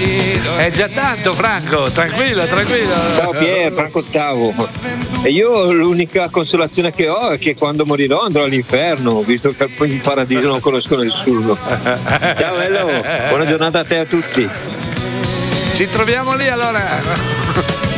È già tanto, Franco, tranquillo. Ciao Pier, Franco VIII. E io l'unica consolazione che ho è che quando morirò andrò all'inferno, visto che poi in paradiso non conosco nessuno. Ciao bello, buona giornata a te e a tutti. Ci troviamo lì allora.